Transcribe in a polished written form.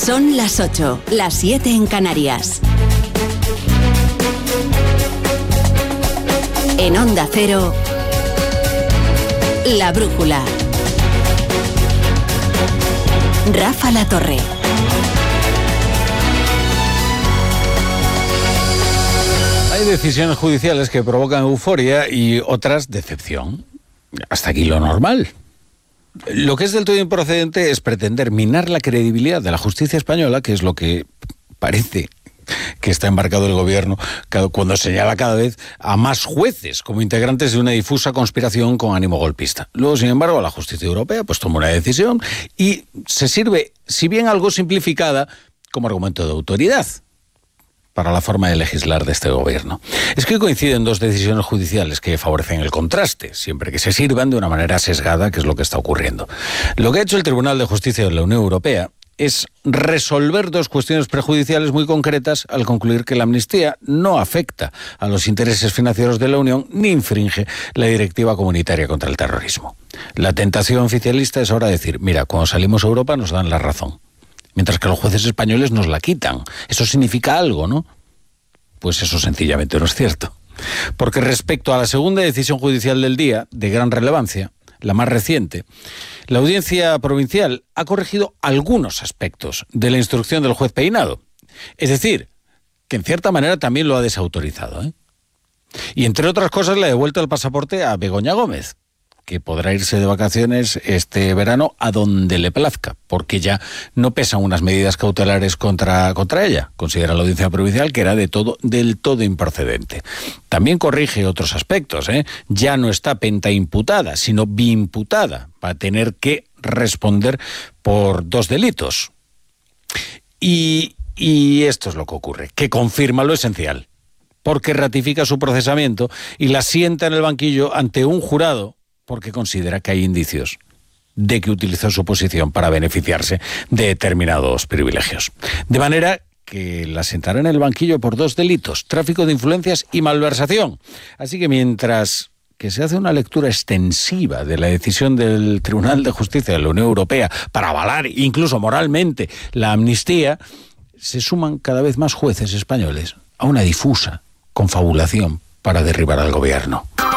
Son las 8, las 7 en Canarias. En Onda Cero, La Brújula. Rafa La Torre. Hay decisiones judiciales que provocan euforia y otras decepción. Hasta aquí lo normal. Lo que es del todo improcedente es pretender minar la credibilidad de la justicia española, que es lo que parece que está embarcado el gobierno cuando señala cada vez a más jueces como integrantes de una difusa conspiración con ánimo golpista. Luego, sin embargo, la justicia europea pues toma una decisión y se sirve, si bien algo simplificada, como argumento de autoridad para la forma de legislar de este gobierno. Es que coinciden dos decisiones judiciales que favorecen el contraste, siempre que se sirvan de una manera sesgada, que es lo que está ocurriendo. Lo que ha hecho el Tribunal de Justicia de la Unión Europea es resolver dos cuestiones prejudiciales muy concretas al concluir que la amnistía no afecta a los intereses financieros de la Unión ni infringe la Directiva Comunitaria contra el Terrorismo. La tentación oficialista es ahora decir, mira, cuando salimos a Europa nos dan la razón, mientras que los jueces españoles nos la quitan. Eso significa algo, ¿no? Pues eso sencillamente no es cierto. Porque respecto a la segunda decisión judicial del día, de gran relevancia, la más reciente, la Audiencia Provincial ha corregido algunos aspectos de la instrucción del juez Peinado. Es decir, que en cierta manera también lo ha desautorizado, ¿eh? Y entre otras cosas le ha devuelto el pasaporte a Begoña Gómez, que podrá irse de vacaciones este verano a donde le plazca, porque ya no pesan unas medidas cautelares contra ella. Considera la Audiencia Provincial que era del todo improcedente. También corrige otros aspectos, ¿eh? Ya no está pentaimputada, sino biimputada, para tener que responder por 2 delitos. Y esto es lo que ocurre, que confirma lo esencial, porque ratifica su procesamiento y la sienta en el banquillo ante un jurado porque considera que hay indicios de que utilizó su posición para beneficiarse de determinados privilegios. De manera que la sentará en el banquillo por 2 delitos, tráfico de influencias y malversación. Así que mientras que se hace una lectura extensiva de la decisión del Tribunal de Justicia de la Unión Europea para avalar incluso moralmente la amnistía, se suman cada vez más jueces españoles a una difusa confabulación para derribar al gobierno.